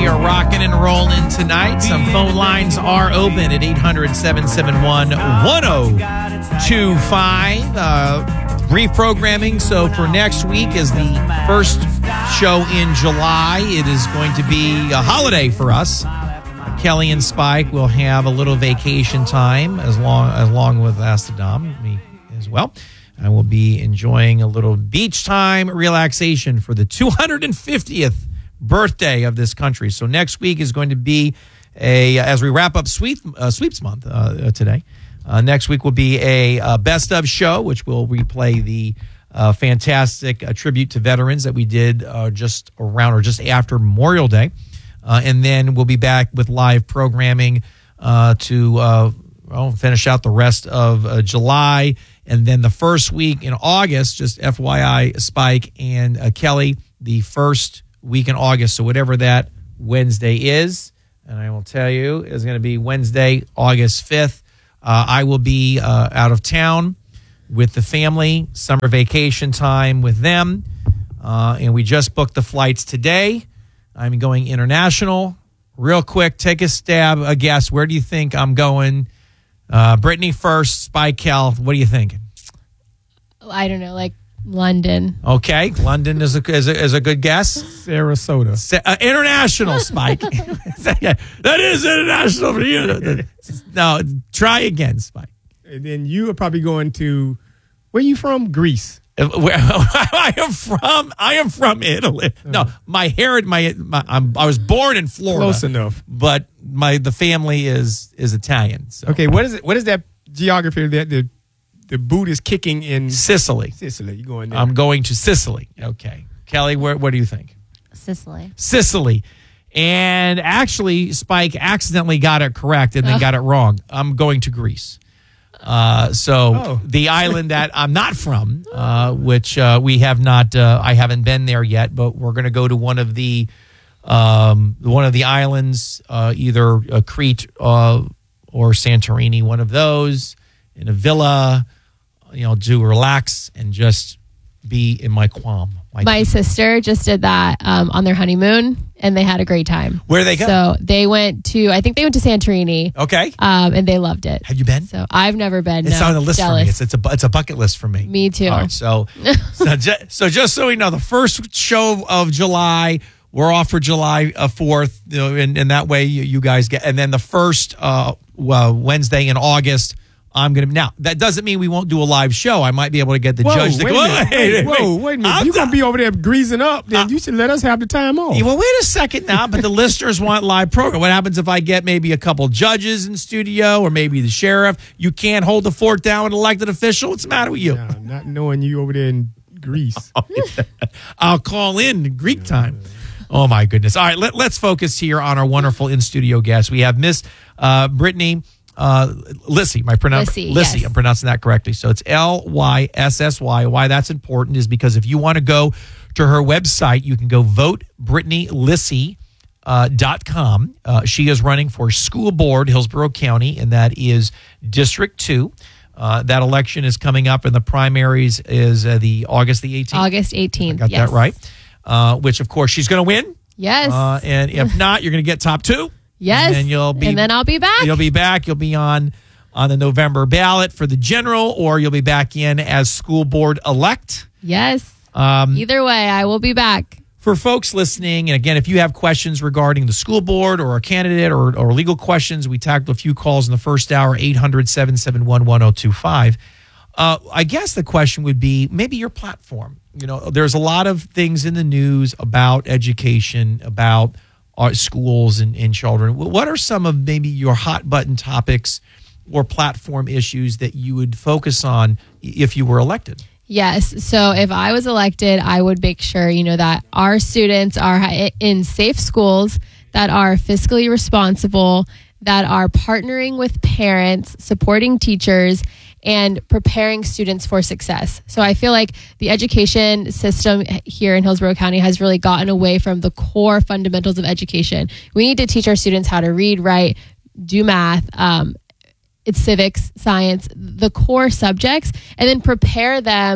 We are rocking and rolling tonight. Some phone lines are open at 800-771-1025. Reprogramming. So for next week is the first show in July. It is going to be a holiday for us. Kelly and Spike will have a little vacation time along with Astrodome, me as well. I will be enjoying a little beach time relaxation for the 250th birthday of this country. So next week is going to be as we wrap up Sweeps Month today. Next week will be a best of show, which will replay the fantastic tribute to veterans that we did just after Memorial Day. And then we'll be back with live programming to finish out the rest of July. And then the first week in August, just FYI, Spike and Kelly, the first week in August. So whatever that Wednesday is, and I will tell you, is going to be Wednesday, August 5th. I will be out of town with the family, summer vacation time with them. And we just booked the flights today. I'm going international. Real quick, take a guess. Where do you think I'm going? Brittany first, Spike, Cal. What do you think? I don't know, like London. Okay, London is a good guess. Sarasota. International, Spike. That is international for you. No, try again, Spike. And then you are probably going to, where are you from? Greece. Where I am from Italy. No, I was born in Florida. Close enough. But the family is Italian. So. Okay, what is that geography that the boot is kicking in? Sicily. Sicily, you going there? I'm going to Sicily. Okay. Kelly, what do you think? Sicily. And actually, Spike accidentally got it correct and then got it wrong. I'm going to Greece. The island that I'm not from, which we have not, I haven't been there yet, but we're going to go to one of the islands, either Crete or Santorini, one of those, in a villa, to relax and just be in my qualm. My sister just did that on their honeymoon, and they had a great time. Where they go? So they went to Santorini. Okay. And they loved it. Have you been? So I've never been. It's on the list Jealous. for me. It's a bucket list for me. Me too. All right, so just so we know, the first show of July, we're off for July 4th, and that way you guys get, and then the first Wednesday in August, I'm going to. Now, that doesn't mean we won't do a live show. I might be able to get the judge to go, wait a minute. If you're going to be over there greasing up, then you should let us have the time off. Well, wait a second now, but the listeners want live program. What happens if I get maybe a couple judges in studio or maybe the sheriff? You can't hold the fort down with an elected official? What's the matter with you? Yeah, not knowing you over there in Greece. I'll call in Greek time. Oh, my goodness. All right, let's focus here on our wonderful in-studio guest. We have Miss Brittany Lissy. Lissy, yes. I'm pronouncing that correctly. So it's Lyssy. Why that's important is because if you want to go to her website, you can go votebrittanyLissy.com. She is running for school board, Hillsborough County, and that is District 2. That election is coming up, and the primaries is the August the 18th. August 18th. I got that right. Which, of course, she's going to win. Yes. And if not, you're going to get top 2. Yes. And then I'll be back. You'll be back. You'll be on the November ballot for the general, or you'll be back in as school board elect. Yes. Either way, I will be back. For folks listening, and again, if you have questions regarding the school board or a candidate or legal questions, we tackled a few calls in the first hour, 800-771-1025. I guess the question would be maybe your platform. There's a lot of things in the news about education, about our schools and children. What are some of maybe your hot button topics or platform issues that you would focus on if you were elected? Yes. So if I was elected, I would make sure, that our students are in safe schools that are fiscally responsible, that are partnering with parents, supporting teachers, and preparing students for success. So I feel like the education system here in Hillsborough County has really gotten away from the core fundamentals of education. We need to teach our students how to read, write, do math, it's civics, science, the core subjects, and then prepare them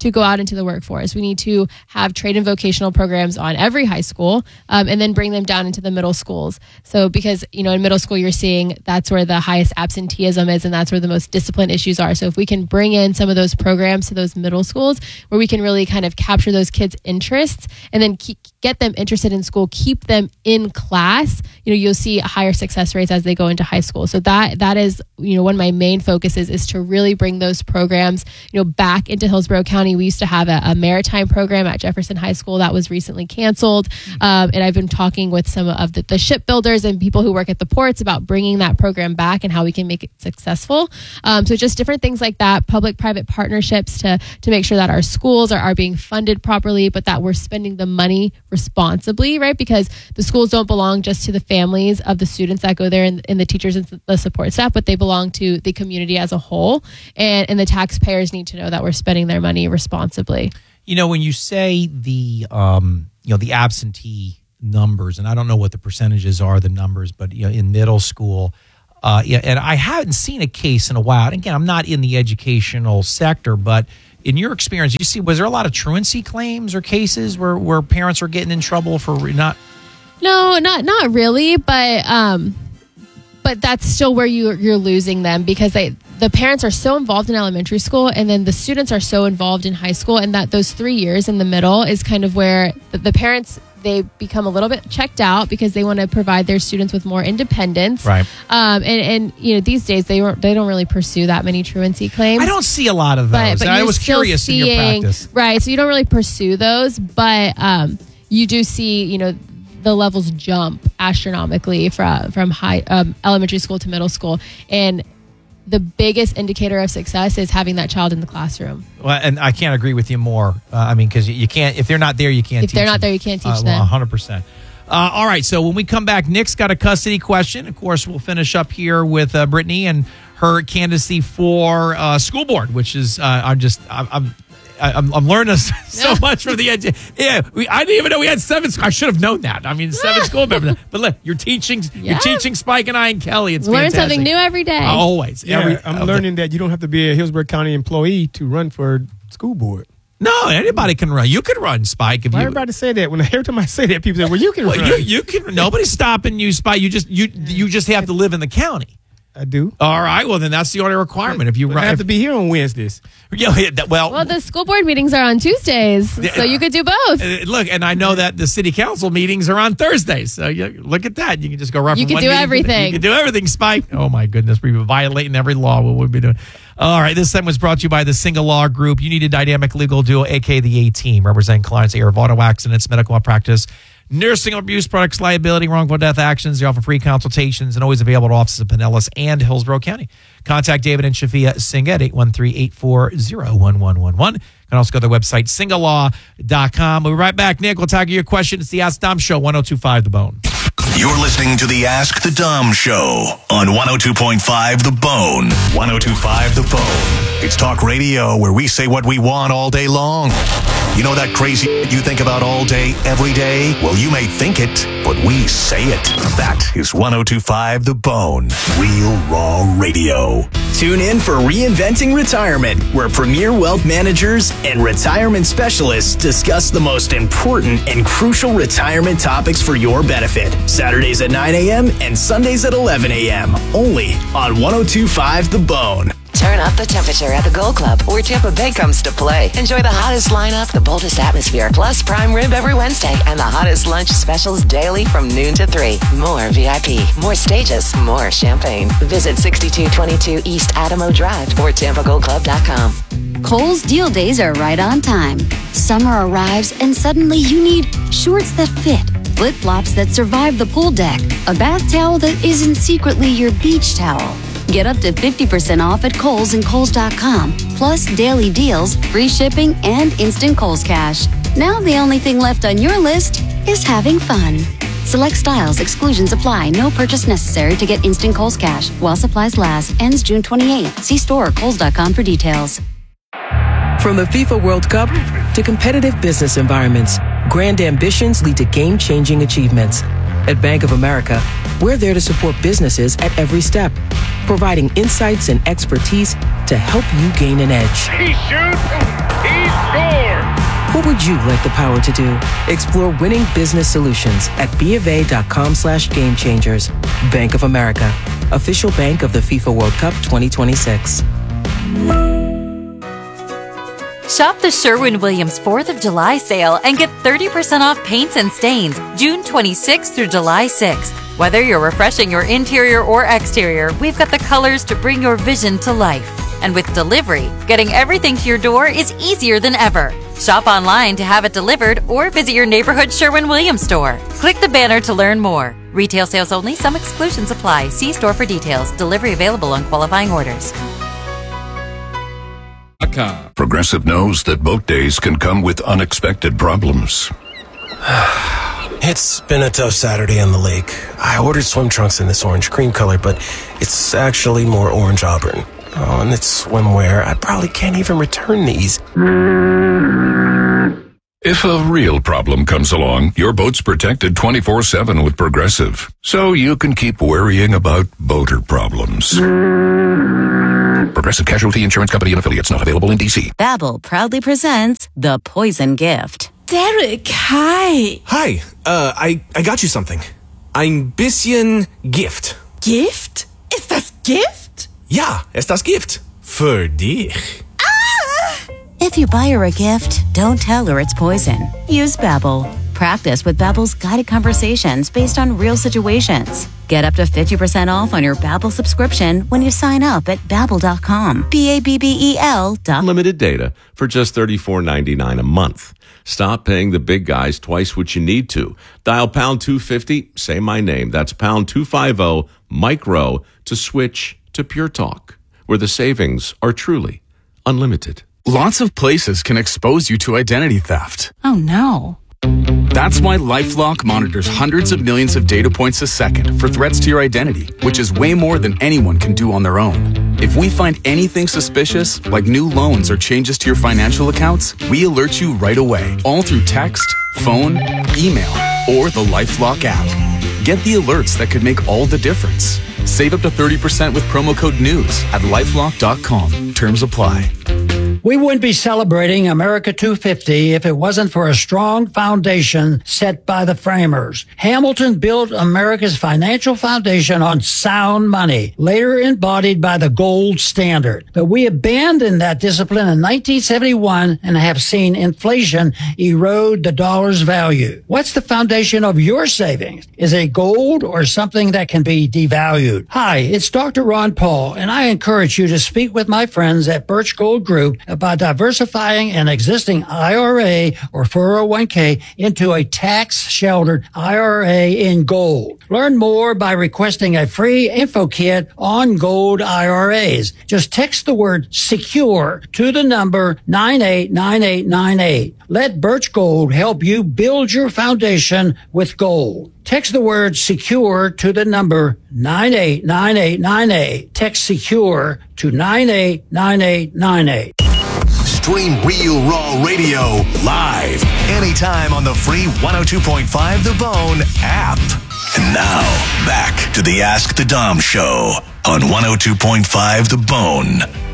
to go out into the workforce. We need to have trade and vocational programs on every high school, and then bring them down into the middle schools. So because, in middle school, you're seeing that's where the highest absenteeism is, and that's where the most discipline issues are. So if we can bring in some of those programs to those middle schools where we can really kind of capture those kids' interests and then get them interested in school, keep them in class, you'll see higher success rates as they go into high school. So that is, one of my main focuses is to really bring those programs, back into Hillsborough County. We used to have a maritime program at Jefferson High School that was recently canceled. And I've been talking with some of the shipbuilders and people who work at the ports about bringing that program back and how we can make it successful. So just different things like that, public-private partnerships to make sure that our schools are being funded properly, but that we're spending the money responsibly, right? Because the schools don't belong just to the families of the students that go there and the teachers and the support staff, but they belong to the community as a whole. And the taxpayers need to know that we're spending their money responsibly. When you say the absentee numbers, and I don't know what the percentages are, the numbers, but in middle school, and I haven't seen a case in a while. And again, I'm not in the educational sector, but in your experience, was there a lot of truancy claims or cases where parents are getting in trouble for not? No, not really, but that's still where you're losing them because the parents are so involved in elementary school and then the students are so involved in high school, and that those 3 years in the middle is kind of where the parents, they become a little bit checked out because they want to provide their students with more independence. Right. And these days they don't really pursue that many truancy claims. I don't see a lot of those. But I was curious in your practice. Right. So you don't really pursue those, but you do see, the levels jump astronomically from high elementary school to middle school. And the biggest indicator of success is having that child in the classroom. Well, and I can't agree with you more. Because you can't, if they're not there, you can't teach them. If they're not there, you can't teach them. 100%. All right. So when we come back, Nick's got a custody question. Of course, we'll finish up here with Brittany and her candidacy for school board, which is, I'm learning so much from the edge. Yeah, I didn't even know we had 7. I should have known that. 7 school members. But look, you're teaching Spike and I and Kelly. It's learn fantastic. something new every day. Always. Yeah, I'm learning that you don't have to be a Hillsborough County employee to run for school board. No, anybody can run. You can run, Spike. Why everybody say that? Every time I say that, people say, "Well, you can run." You can. Nobody's stopping you, Spike. You just have to live in the county. I do. All right. Well, then that's the only requirement. If you I have to be here on Wednesdays. Well, the school board meetings are on Tuesdays, so you could do both. Look, and I know that the city council meetings are on Thursdays. So look at that. You can just go right. You can do everything. You can do everything, Spike. Oh my goodness, we're violating every law. What would we be doing? All right. This segment was brought to you by the Single Law Group. You need a dynamic legal duo, aka the A-Team, representing clients' area of auto accidents, medical malpractice, nursing abuse, products liability, wrongful death actions. They offer free consultations and always available at offices of Pinellas and Hillsborough County. Contact David and Shafia Singh at 813-840-1111. You can also go to their website, singlelaw.com. We'll be right back, Nick. We'll tackle your question. It's the Ask Dom Show, 102.5 The Bone. You're listening to the Ask the Dom Show on 102.5 The Bone. 102.5 The Bone. It's talk radio where we say what we want all day long. You know that crazy you think about all day, every day? Well, you may think it, but we say it. That is 102.5 The Bone. Real Raw Radio. Tune in for Reinventing Retirement, where premier wealth managers and retirement specialists discuss the most important and crucial retirement topics for your benefit. Saturdays at 9 a.m. and Sundays at 11 a.m. Only on 102.5 The Bone. Turn up the temperature at the Gold Club, where Tampa Bay comes to play. Enjoy the hottest lineup, the boldest atmosphere, plus prime rib every Wednesday, and the hottest lunch specials daily from noon to 3. More VIP, more stages, more champagne. Visit 6222 East Adamo Drive or TampaGoldClub.com. Kohl's Deal Days are right on time. Summer arrives and suddenly you need shorts that fit, flip-flops that survive the pool deck, a bath towel that isn't secretly your beach towel. Get up to 50% off at Kohl's and Kohl's.com, plus daily deals, free shipping, and instant Kohl's Cash. Now the only thing left on your list is having fun. Select styles, exclusions apply. No purchase necessary to get instant Kohl's Cash while supplies last. Ends June 28th. See store or Kohl's.com for details. From the FIFA World Cup to competitive business environments, grand ambitions lead to game-changing achievements. At Bank of America, we're there to support businesses at every step, providing insights and expertise to help you gain an edge. He shoots. He scores! What would you like the power to do? Explore winning business solutions at BofA.com/gamechangers. Bank of America, official bank of the FIFA World Cup 2026. Shop the Sherwin-Williams 4th of July sale and get 30% off paints and stains June 26th through July 6th. Whether you're refreshing your interior or exterior, we've got the colors to bring your vision to life. And with delivery, getting everything to your door is easier than ever. Shop online to have it delivered or visit your neighborhood Sherwin-Williams store. Click the banner to learn more. Retail sales only. Some exclusions apply. See store for details. Delivery available on qualifying orders. Progressive knows that boat days can come with unexpected problems. It's been a tough Saturday on the lake. I ordered swim trunks in this orange cream color, but it's actually more orange auburn. Oh, and it's swimwear. I probably can't even return these. If a real problem comes along, your boat's protected 24/7 with Progressive, so you can keep worrying about boater problems. Progressive Casualty Insurance Company and Affiliates, not available in D.C. Babbel proudly presents The Poison Gift. Derek, hi. Hi, I got you something. Ein bisschen Gift. Gift? Ist das Gift? Ja, ist das Gift. Für dich. If you buy her a gift, don't tell her it's poison. Use Babbel. Practice with Babbel's guided conversations based on real situations. Get up to 50% off on your Babbel subscription when you sign up at Babbel.com. Babbel.com. Unlimited data for just $34.99 a month. Stop paying the big guys twice what you need to. Dial pound 250, say my name. That's pound 250 micro to switch to Pure Talk, where the savings are truly unlimited. Lots of places can expose you to identity theft. Oh no. That's why LifeLock monitors hundreds of millions of data points a second for threats to your identity, which is way more than anyone can do on their own. If we find anything suspicious, like new loans or changes to your financial accounts, we alert you right away, all through text, phone, email, or the LifeLock app. Get the alerts that could make all the difference. Save up to 30% with promo code NEWS at LifeLock.com. Terms apply. We wouldn't be celebrating America 250 if it wasn't for a strong foundation set by the framers. Hamilton built America's financial foundation on sound money, later embodied by the gold standard. But we abandoned that discipline in 1971 and have seen inflation erode the dollar's value. What's the foundation of your savings? Is it gold or something that can be devalued? Hi, it's Dr. Ron Paul, and I encourage you to speak with my friends at Birch Gold Group about diversifying an existing IRA or 401k into a tax-sheltered IRA in gold. Learn more by requesting a free info kit on gold IRAs. Just text the word SECURE to the number 989898. Let Birch Gold help you build your foundation with gold. Text the word SECURE to the number 989898. Text SECURE to 989898. Stream Real Raw Radio live anytime on the free 102.5 The Bone app. And now, back to the Ask the Dom Show on 102.5 The Bone.